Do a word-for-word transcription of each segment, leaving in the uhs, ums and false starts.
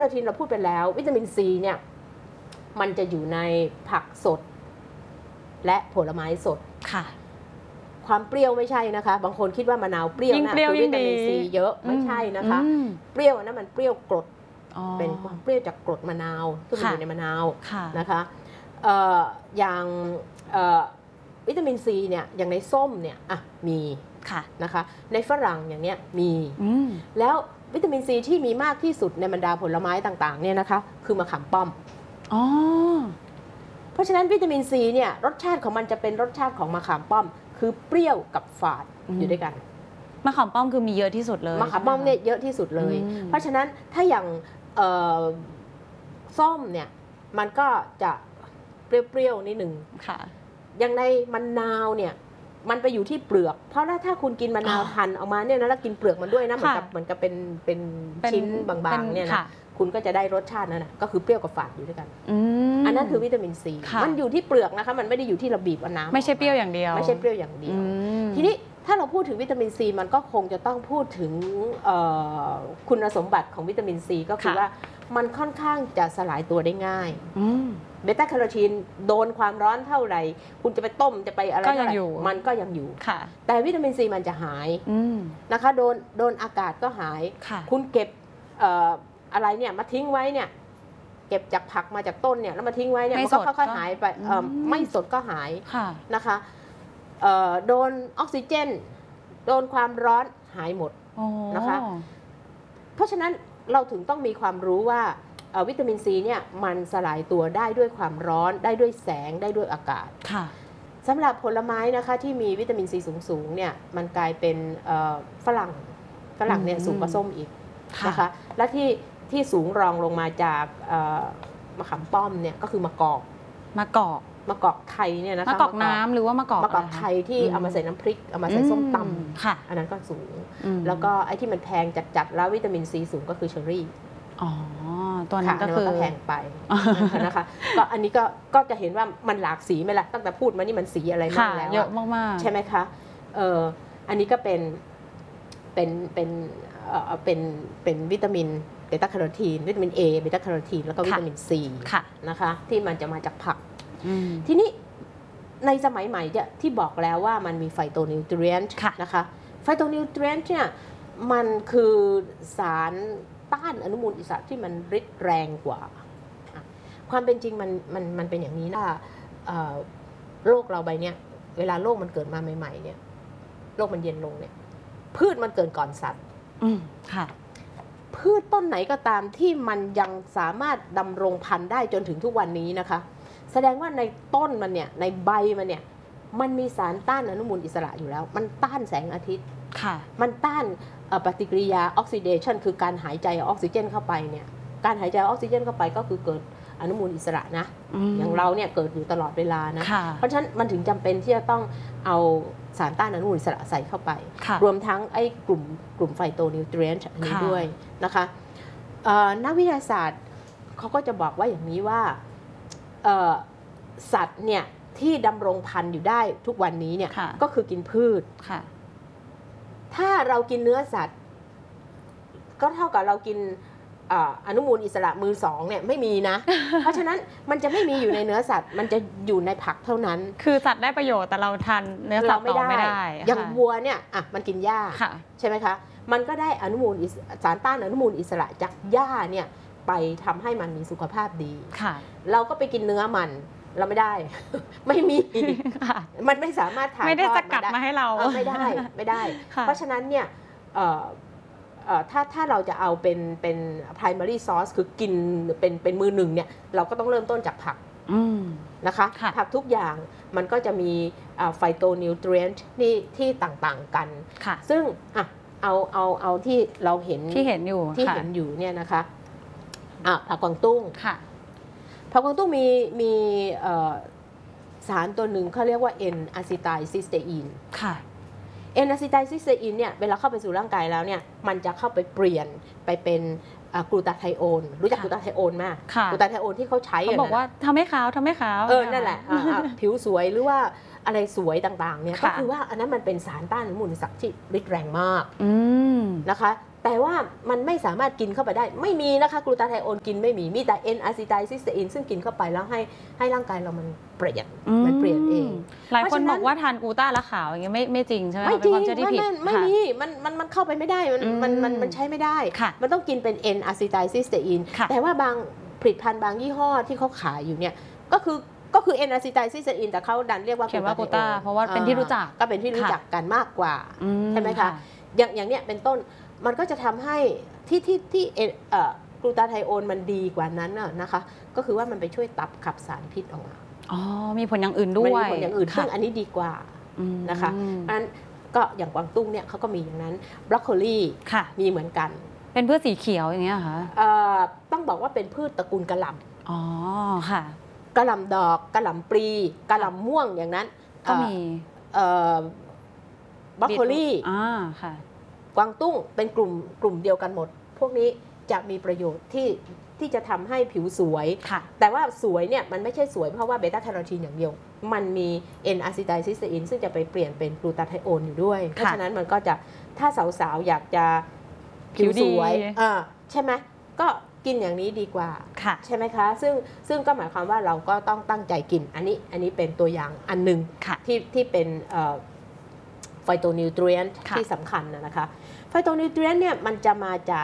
โปรตีนเราพูดไปแล้ววิตามินซีเนี่ยมันจะอยู่ในผักสดและผลไม้สดค่ะความเปรี้ยวไม่ใช่นะคะบางคนคิดว่ามะนาวเปรี้ยวนะคือวิตามินซีเยอะไม่ใช่นะคะเปรี้ยวนั้นมันเปรี้ยวกรดเป็นความเปรี้ยวจากกรดมะนาวที่มันอยู่ในมะนาวนะคะอย่างวิตามินซีเนี่ยอย่างในส้มเนี่ยอ่ะมีนะคะในฝรั่งอย่างเนี้ยมีแล้ววิตามินซีที่มีมากที่สุดในบรรดาผลไม้ต่างๆเนี่ยนะคะคือมะขามป้อมอ๋อเพราะฉะนั้นวิตามินซีเนี่ยรสชาติของมันจะเป็นรสชาติของมะขามป้อมคือเปรี้ยวกับฝาดอยู่ด้วยกันมะขามป้อมคือมีเยอะที่สุดเลยมะขามป้อมเนี่ยเยอะที่สุดเลยเพราะฉะนั้นถ้าอย่างส้มเนี่ยมันก็จะเปรี้ยวๆนิดหนึ่งค่ะอย่างในมะนาวเนี่ยมันไปอยู่ที่เปลือกเพราะถ้าคุณกินมะนาวหั่นออกมาเนี่ยนะแล้วกินเปลือกมันด้วยนะเหมือนกับเหมือนกับเป็นเป็นชิ้นบางๆเนี่ยนะคุณก็จะได้รสชาตินั้นนะก็คือเปรี้ยวกับฝาดอยู่ด้วยกันอันนั้นคือวิตามินซีมันอยู่ที่เปลือกนะคะมันไม่ได้อยู่ที่เราบีบเอาน้ำไม่ใช่เปรี้ยวอย่างเดียวไม่ใช่เปรี้ยวอย่างเดียวทีนี้ถ้าเราพูดถึงวิตามินซีมันก็คงจะต้องพูดถึงคุณสมบัติของวิตามินซีก็คือว่ามันค่อนข้างจะสลายตัวได้ง่ายเบต้าแคโรทีนโดนความร้อนเท่าไหร่คุณจะไปต้มจะไปอะไรเท่าไหร่มันก็ยังอยู่แต่วิตามินซีมันจะหายนะคะโดนโดนอากาศก็หายคุณเก็บอะไรเนี่ยมาทิ้งไว้เนี่ยเก็บจากผักมาจากต้นเนี่ยแล้วมาทิ้งไว้เนี่ยมันก็ค่อยๆหายไปไม่สดก็หายนะคะโดนออกซิเจนโดนความร้อนหายหมดนะคะเพราะฉะนั้นเราถึงต้องมีความรู้ว่าวิตามินซีเนี่ยมันสลายตัวได้ด้วยความร้อนได้ด้วยแสงได้ด้วยอากาศสำหรับผลไม้นะคะที่มีวิตามินซีสูงๆเนี่ยมันกลายเป็นฝรั่งฝรั่งเนี่ยสูงกว่าส้มอีกนะคะและที่ที่สูงรองลงมาจากมะขามป้อมเนี่ยก็คือมะกอกมะกอกมะกอกไทยเนี่ยนะคะมะกอกน้ำหรือว่ามะกอกมะกอกไทยที่เอามาใส่น้ำพริกเอามาใส่ส้มตำอันนั้นก็สูงแล้วก็ไอ้ที่มันแพงจัดๆแล้ววิตามินซีสูงก็คือเชอร์รี่อ๋อตัวนั้นก็คือแพงไปนะคะก็อันนี้ก็ก็จะเห็นว่ามันหลากสีไหมล่ะตั้งแต่พูดมานี่มันสีอะไรมากแล้วเยอะมากๆใช่ไหมคะเอออันนี้ก็เป็นเป็นเป็นเอ่อเป็นเป็นวิตามินเบต้าแคโรทีนวิตามิน A เบต้าแคโรทีนแล้วก็วิตามิน C นะคะที่มันจะมาจากผักทีนี้ในสมัยใหม่เนี่ยที่บอกแล้วว่ามันมีไฟโตนิวทรีนต์นะคะไฟโตนิวทรีนต์เนี่ยมันคือสารต้านอนุมูลอิสระที่มันฤทธิ์แรงกว่าความเป็นจริงมันมันมันเป็นอย่างนี้นะโลกเราใบเนี้ยเวลาโลกมันเกิดมาใหม่ๆเนี่ยโลกมันเย็นลงเนี่ยพืชมันเกิดก่อนสัตว์ค่ะพืชต้นไหนก็ตามที่มันยังสามารถดำรงพันธุ์ได้จนถึงทุกวันนี้นะคะแสดงว่าในต้นมันเนี่ยในใบมันเนี่ยมันมีสารต้านอนุมูลอิสระอยู่แล้วมันต้านแสงอาทิตย์ค่ะมันต้านปฏิกิริยาออกซิเดชันคือการหายใจออกซิเจนเข้าไปเนี่ยการหายใจออกซิเจนเข้าไปก็คือเกิดอนุมูลอิสระนะอย่างเราเนี่ยเกิดอยู่ตลอดเวลานะเพราะฉะนั้นมันถึงจำเป็นที่จะต้องเอาสารต้านอนุมูลอิสระใส่เข้าไปรวมทั้งไอ้กลุ่มกลุ่มไฟโตนิวทรีนต์อันนี้ด้วยนะคะนักวิทยาศาสตร์เขาก็จะบอกว่าอย่างนี้ว่าสัตว์เนี่ยที่ดำรงพันธุ์อยู่ได้ทุกวันนี้เนี่ยก็คือกินพืชถ้าเรากินเนื้อสัตว์ก็เท่ากับเรากินอนุมูลอิสระมือสองเนี่ยไม่มีนะ เพราะฉะนั้นมันจะไม่มีอยู่ในเนื้อสัตว์มันจะอยู่ในผักเท่านั้นคือสัตว์ได้ประโยชน์แต่เราทานเนื้อสัตว์ต่อไม่ได้อย่างวัวเนี่ยอ่ะมันกินหญ้าใช่ไหมคะมันก็ได้อนุมูลสารต้านอนุมูลอิสระจากหญ้าเนี่ยไปทำให้มันมีสุขภาพดีเราก็ไปกินเนื้อมันเราไม่ได้ไม่มีมันไม่สามารถถ่ายทอดไม่ได้สกัดมาให้เราไม่ได้ไม่ได้เพราะฉะนั้นเนี่ยถ้าถ้าเราจะเอาเป็นเป็น primary source คือกินเป็นเป็นมือหนึ่งเนี่ยเราก็ต้องเริ่มต้นจากผักนะคะผักทุกอย่างมันก็จะมีไฟโตนิวทรีนต์ที่ที่ต่างๆกันซึ่งอ่ะเอาเอาเอาที่เราเห็นที่เห็นอยู่ที่เห็นอยู่เนี่ยนะคะอ่ะผักกวางตุ้งผักกวางตุ้งมีมีสารตัวหนึ่งเขาเรียกว่า N อะซิไทลซิสเตอีนค่ะ N อะซิไทลซิสเตอีนเนี่ยเวลาเข้าไปสู่ร่างกายแล้วเนี่ยมันจะเข้าไปเปลี่ยนไปเป็นกลูตาไทโอนรู้จักกลูตาไทโอนไหมกลูตาไทโอนที่เขาใช้เขาบอกว่าทำให้ขาวทำให้ขาวเออนั่นแหละผิวสวยหรือว่าอะไรสวยต่างๆเนี่ยก็คือว่าอันนั้นมันเป็นสารต้านอนุมูลอิสระที่ฤทธิ์แรงมากนะคะแต่ว่ามันไม่สามารถกินเข้าไปได้ไม่มีนะคะกลูตาไทโอนกินไม่มีมีแต่ เอ็น อะซิไทลซิสเตอินซึ่งกินเข้าไปแล้วให้ให้ร่างกายเรามันเปลี่ยนมันเปลี่ยนเองหลายคนบอกว่าทานกูต้าแล้วขาวอย่างเงี้ยไม่ไม่จริงใช่ไหมไม่จริงไม่ไม่มีมันมันมันเข้าไปไม่ได้มันมันมันมันใช้ไม่ได้มันต้องกินเป็น เอ็น อะซิไทลซิสเตอินแต่ว่าบางผลิตภัณฑ์บางยี่ห้อที่เขาขายอยู่เนี่ยก็คือก็คือ เอ็น อะซิไทลซิสเตอินแต่เขาดันเรียกว่าเขียนว่ากูต้าเพราะว่าเป็นที่รู้จักก็เป็นที่รู้จักกันมากกว่าใช่ไหมคะอย่างอย่างเนี้ยเป็นต้นมันก็จะทำให้ที่ที่ที่เอ่อกลูตาไทโอนมันดีกว่านั้นนะคะก็คือว่ามันไปช่วยตับขับสารพิษออกมาอ๋อมีผลอย่างอื่นด้วยมีผลอย่างอื่นซึ่งอันนี้ดีกว่านะคะเพราะฉะนั้นก็อย่างกวางตุ้งเนี่ยเขาก็มีอย่างนั้นบรอกโคลีมีเหมือนกันเป็นพืชสีเขียวอย่างเงี้ยค่ะต้องบอกว่าเป็นพืชตระกูลกะหล่ำอ๋อค่ะกะหล่ำดอกกะหล่ำปลีกะหล่ำม่วงอย่างนั้นก็มีบรอกโคลีอ่าค่ะกวางตุ้งเป็นกลุ่มกลุ่มเดียวกันหมดพวกนี้จะมีประโยชน์ที่ที่จะทำให้ผิวสวยแต่ว่าสวยเนี่ยมันไม่ใช่สวยเพราะว่าเบต้าแคโรทีนอย่างเดียวมันมี เอ็น อะซิไทลซิสเตอินซึ่งจะไปเปลี่ยนเป็นกลูตาไทโอนอยู่ด้วยเพราะฉะนั้นมันก็จะถ้าสาวๆอยากจะผิวสวยใช่ไหมก็กินอย่างนี้ดีกว่าใช่ไหมคะซึ่งซึ่งก็หมายความว่าเราก็ต้องตั้งใจกินอันนี้อันนี้เป็นตัวอย่างอันหนึ่งที่ที่เป็นไฟโตนิวทรีนท์ที่สำคัญนะคะไฟโตนิวทรีนท์เนี่ยมันจะมาจาก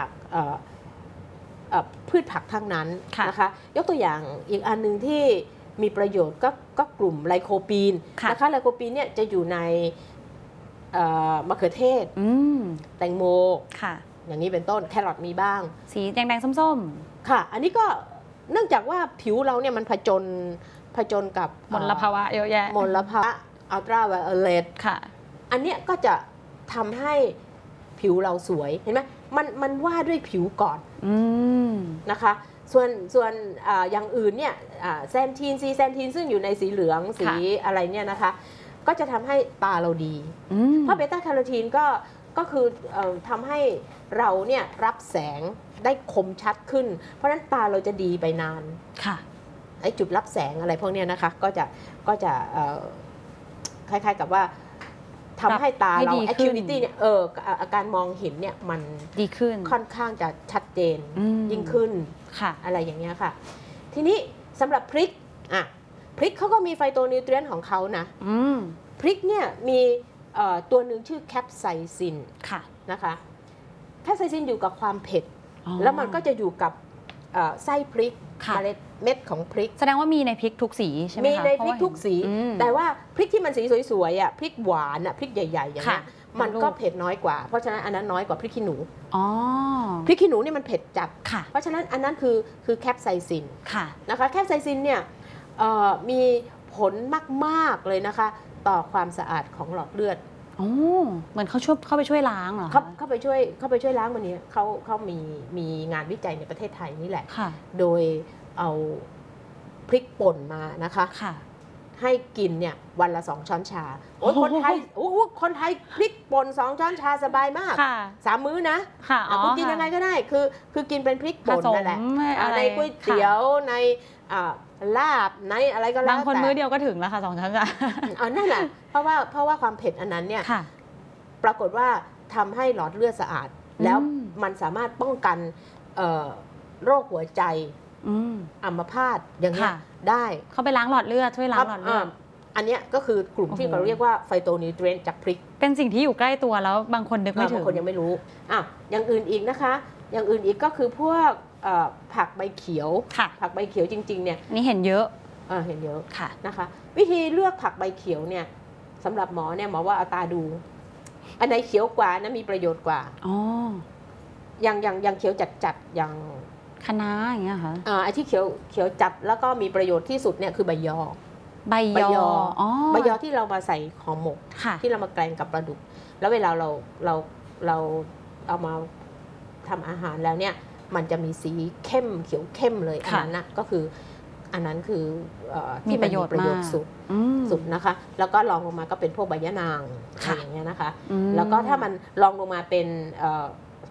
พืชผักทั้งนั้นนะคะยกตัวอย่างอีกอันหนึ่งที่มีประโยชน์ก็ก็กลุ่มไลโคปีนนะคะไลโคปีนเนี่ยจะอยู่ในมะเขือเทศแตงโมอย่างนี้เป็นต้นแครอทมีบ้างสีแดงๆส้มๆค่ะอันนี้ก็เนื่องจากว่าผิวเราเนี่ยมันผจญผจญกับมลภาวะเยอะแยะมลภาวะอัลตราไวโอเลตค่ะอันเนี้ยก็จะทำให้ผิวเราสวยเห็นไหมมันมันว่าด้วยผิวก่อนนะคะส่วนส่วน อ, อย่างอื่นเนี่ยแซนทีนซีแซนทีนซึ่งอยู่ในสีเหลืองสีอะไรเนี่ยนะคะก็จะทำให้ตาเราดีเพราะเบต้าแคโรทีนก็ก็คือทำให้เราเนี่ยรับแสงได้คมชัดขึ้นเพราะฉะนั้นตาเราจะดีไปนานค่ะไอ้จุดรับแสงอะไรพวกนี้นะคะก็จะก็จะคล้ายๆกับว่าทำให้ตาเรา acuity เนี่ยเอออาการมองเห็นเนี่ยมันดีขึ้นค่อนข้างจะชัดเจนยิ่งขึ้นอะไรอย่างเงี้ยค่ะทีนี้สำหรับพริกอ่ะพริกเขาก็มีไฟโตนิวทรีนท์ของเขานะพริกเนี่ยมีตัวหนึ่งชื่อแคปไซซินนะคะแคปไซซินอยู่กับความเผ็ดแล้วมันก็จะอยู่กับไส้พริกเมล็ดเม็ดของพริกแสดงว่ามีในพริกทุกสีใช่ไหมคะมีในพริกทุกสีแต่ว่าพริกที่มันสีสวยๆอ่ะพริกหวานอ่ะพริกใหญ่ๆอย่างนี้มันก็เผ็ดน้อยกว่าเพราะฉะนั้นอันนั้นน้อยกว่าพริกขี้หนูพริกขี้หนูนี่มันเผ็ดจัดเพราะฉะนั้นอันนั้นคือคือแคปไซซินนะคะแคปไซซินเนี่ยมีผลมากๆเลยนะคะต่อความสะอาดของหลอดเลือดโอ้เหมือนเขาช่วยเข้าไปช่วยล้างเหรอเขาเข้าไปช่วยเข้าไปช่วยล้างวันนี้เขาเขามีมีงานวิจัยในประเทศไทยนี่แหละโดยเอาพริกป่นมานะคะให้กินเนี่ยวันละสองช้อนชาโอ้คนไทยโอ้คนไทยพริกป่นสองช้อนชาสบายมากสามมื้อนะคุณกินยังไงก็ได้คือคือกินเป็นพริกป่นนั่นแหละในก๋วยเตี๋ยวในลาบในอะไรก็แล้วแต่บางคนมื้อเดียวก็ถึงแล้วค่ะสองช้อนชาอ๋อนั่นแหละเพราะว่าเพราะว่าความเผ็ดอันนั้นเนี่ยปรากฏว่าทำให้หลอดเลือดสะอาดแล้วมันสามารถป้องกันโรคหัวใจอัมพาตอย่างนี้ได้เขาไปล้างหลอดเลือดช่วยล้างหลอดเลือดอันนี้ก็คือกลุ่มที่เราเรียกว่าไฟโตนิวทรีนท์จากพริกเป็นสิ่งที่อยู่ใกล้ตัวแล้วบางคนนึกไม่ถึงบางคนยังไม่รู้อ่ะอย่างอื่นอีกนะคะอย่างอื่นอีกก็คือพวกผักใบเขียวผักใบเขียวจริงๆเนี่ยนี่เห็นเยอะเออเห็นเยอะนะคะวิธีเลือกผักใบเขียวเนี่ยสำหรับหมอเนี่ยหมอว่าเอาตาดูอันไหนเขียวกว่านะมีประโยชน์กว่าอ๋ออย่างอย่างอย่างเขียวจัดๆอย่างคะน้าอย่างเงี้ยค่ะอ่าไอ้ที่เขียวเขียวจัดแล้วก็มีประโยชน์ที่สุดเนี่ยคือใบยอใบยออ๋อใบยอที่เรามาใส่ห่อหมกที่เรามาแกงกับปลาดุกแล้วเวลาเราเราเราเอามาทำอาหารแล้วเนี่ยมันจะมีสีเข้มเขียวเข้มเลยอันนั้นนะก็คืออันนั้นคือมีประโยชน์มากสุดสุดนะคะแล้วก็ลองลงมาก็เป็นพวกใบยะนางอะไรอย่างเงี้ยนะคะแล้วก็ถ้ามันลองลงมาเป็นผ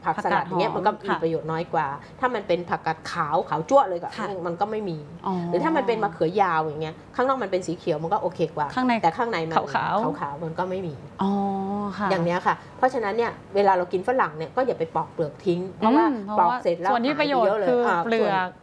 ผักสลัดอย่างเงี้ยมันก็มีประโยชน์น้อยกว่า ถ้ามันเป็นผักกาดขาวขาวจั่วเลยก็มันก็ไม่มีหรือถ้ามันเป็นมะเขือยาวอย่างเงี้ยข้างนอกมันเป็นสีเขียวมันก็โอเคกว่าแต่ข้างในมันขาวขาวมันก็ไม่มีอย่างเนี้ยค่ะเพราะฉะนั้นเนี่ยเวลาเรากินฝรั่งเนี่ยก็อย่าไปปอกเปลือกทิ้งเพราะว่าปอกเสร็จแล้วส่วนที่ประโยชน์คือเปลือก